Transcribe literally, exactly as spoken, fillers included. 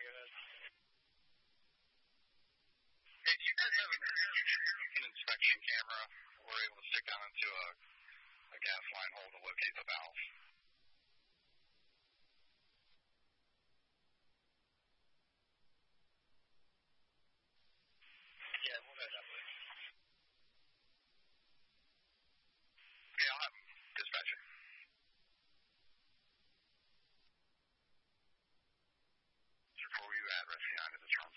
Hey, do you guys have an, an inspection camera we're able to stick down into a, a gas line hole to locate the valve? Yeah, we'll go that way. Okay, I'll have dispatcher. Where were you at, right behind the trunk?